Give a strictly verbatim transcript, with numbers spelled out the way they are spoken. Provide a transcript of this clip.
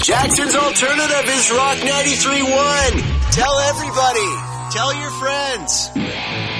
Jackson's alternative is Rock ninety-three point one. Tell everybody. Tell your friends.